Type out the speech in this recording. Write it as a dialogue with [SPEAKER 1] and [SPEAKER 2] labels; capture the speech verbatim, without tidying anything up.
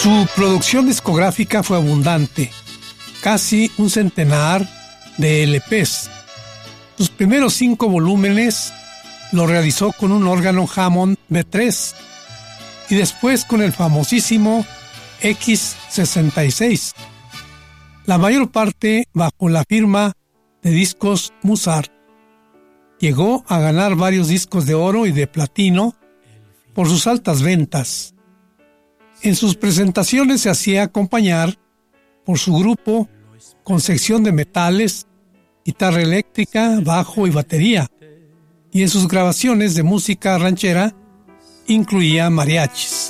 [SPEAKER 1] Su producción discográfica fue abundante, casi un centenar de L Pes. Sus primeros cinco volúmenes lo realizó con un órgano Hammond B tres y después con el famosísimo X sesenta y seis, la mayor parte bajo la firma de discos Musart. Llegó a ganar varios discos de oro y de platino por sus altas ventas. En sus presentaciones se hacía acompañar por su grupo con sección de metales, guitarra eléctrica, bajo y batería, y en sus grabaciones de música ranchera incluía mariachis.